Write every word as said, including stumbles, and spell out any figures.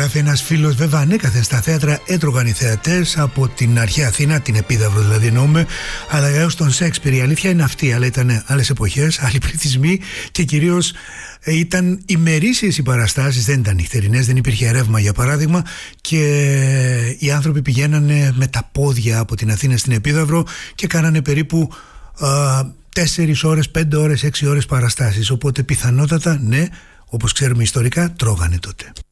γράφει ένας φίλος, βέβαια ανέκαθεν στα θέατρα έτρωγαν οι θεατές από την αρχαία Αθήνα, την Επίδαυρο δηλαδή εννοούμε, αλλά έως τον Σέξπιρ. Η αλήθεια είναι αυτή, αλλά ήταν άλλες εποχές, άλλοι πληθυσμοί και κυρίως ήταν ημερήσιες οι παραστάσεις, δεν ήταν νυχτερινές, δεν υπήρχε ρεύμα για παράδειγμα, και οι άνθρωποι πηγαίνανε με τα πόδια από την Αθήνα στην Επίδαυρο και κάνανε περίπου τέσσερις ώρες, πέντε ώρες, έξι ώρες παραστάσεις, οπότε πιθανότατα ναι, όπως ξέρουμε ιστορικά, τρώγανε τότε.